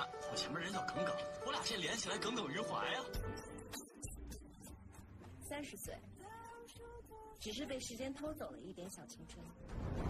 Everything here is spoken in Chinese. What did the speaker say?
我前面人叫耿耿，我俩这连起来耿耿于怀呀。 30岁，只是被时间偷走了一点小青春。